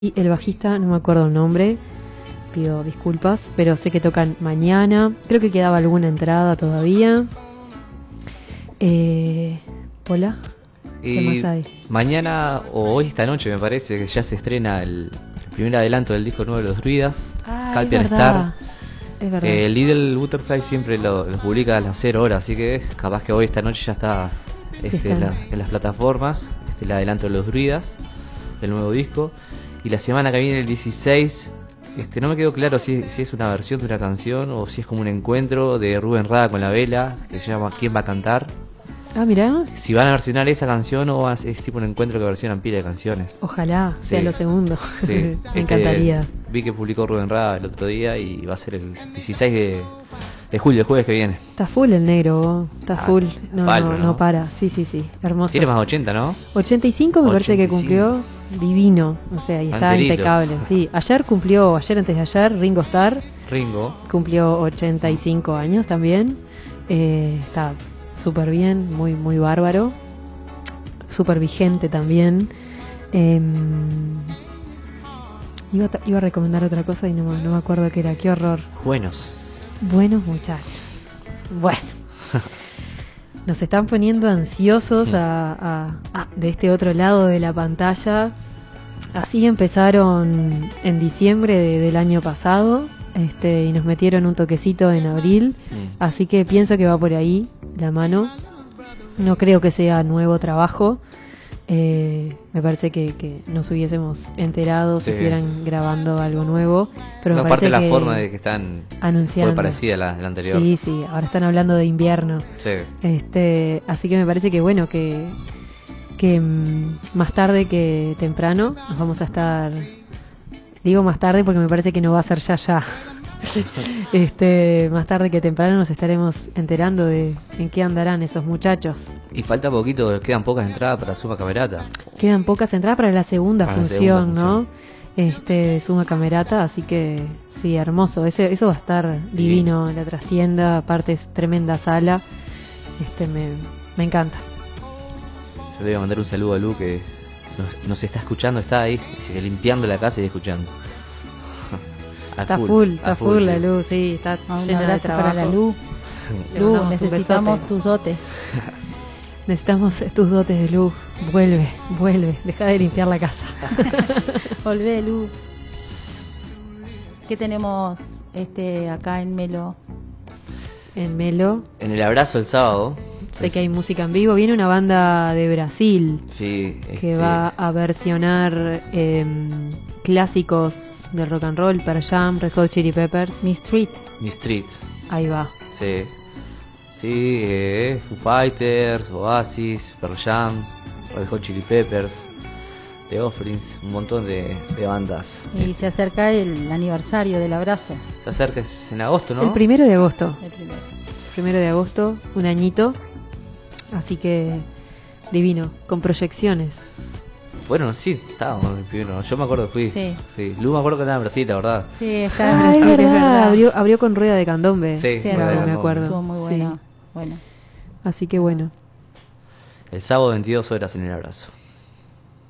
Y el bajista, no me acuerdo el nombre, pido disculpas, pero sé que tocan mañana. Creo que quedaba alguna entrada todavía. Hola, ¿qué más hay? Mañana o hoy esta noche me parece que ya se estrena el primer adelanto del disco nuevo de los Druidas, Es Calpian verdad, Star. es verdad. Little Butterfly siempre lo publica a las 0 horas, así que capaz que hoy esta noche ya está Sí, está. en las plataformas, el adelanto de los Druidas, el nuevo disco. Y la semana que viene, el 16, no me quedó claro si es una versión de una canción o si es como un encuentro de Rubén Rada con La Vela, que se llama ¿Quién va a cantar? Ah, mirá, Si van a versionar esa canción o es tipo un encuentro que versionan pila de canciones. ojalá sea Sí. lo segundo. Sí, Me encantaría. Vi que publicó Rubén Rada el otro día y va a ser el 16 de julio, el jueves que viene. Está full el negro, vos. Está full. No, palo, no para. Sí, hermoso. Tiene más 80, ¿no? 85 me parece que 85. cumplió. Divino, o sea, y está Anterito. impecable. Sí, ayer antes de ayer, Ringo Starr Ringo. cumplió 85 años también. Está súper bien, muy, muy bárbaro. Súper vigente también. Iba a recomendar otra cosa y no me acuerdo qué era. Qué horror. Buenos. Buenos muchachos. Bueno. Nos están poniendo ansiosos de este otro lado de la pantalla. Así empezaron en diciembre del año pasado, y nos metieron un toquecito en abril. Así que pienso que va por ahí la mano. No creo que sea nuevo trabajo. Me parece que nos hubiésemos enterado si Sí. estuvieran grabando algo nuevo. Pero me Aparte parece la que forma de que están anunciando. fue parecida a la anterior. Sí, ahora están hablando de invierno. Sí. Así que me parece que bueno, que más tarde que temprano nos vamos a estar, digo más tarde porque me parece que no va a ser ya. Más tarde que temprano nos estaremos enterando de en qué andarán esos muchachos. Y falta poquito, quedan pocas entradas para Suma Camerata. Quedan pocas entradas para la segunda Para la función, segunda ¿no? De Suma Camerata, así que sí, hermoso. Eso va a estar divino en la trastienda, aparte es tremenda sala. Me encanta. Yo le voy a mandar un saludo a Lu que nos está escuchando, está ahí sigue limpiando la casa y escuchando. Está full la sí. luz, sí, está Un llena de abrazo trabajo. para la Lu. Le Lu, mandamos un necesitamos besote. tus dotes. Necesitamos tus dotes de luz. Vuelve, deja de limpiar la casa. Volvé, Lu. ¿Qué tenemos acá en Melo? En Melo, En el abrazo el sábado. sé que hay música en vivo. Viene una banda de Brasil Sí, que va a versionar clásicos del rock and roll, Pearl Jam, Red Hot Chili Peppers. Mi Street. Mi Street. Ahí va. Sí. Sí, Foo Fighters, Oasis, Pearl Jam, Red Hot Chili Peppers, The Offerings, un montón de bandas. Y se acerca el aniversario del abrazo. Se acerca es en agosto, ¿no? El 1 de agosto. El primero. 1 de agosto, un añito. Así que divino, con proyecciones. Bueno, sí, estábamos el primero. Yo me acuerdo que fui. Sí. Lu me acuerdo que estaba en Brasil, la verdad. Sí, está en Ah, es Brasil, es verdad. verdad. Abrió con rueda de candombe. Sí, Sí, Rueda de me Candombe. acuerdo. Estuvo muy Sí. bueno. Bueno. Así que bueno. El sábado 22 horas en el abrazo.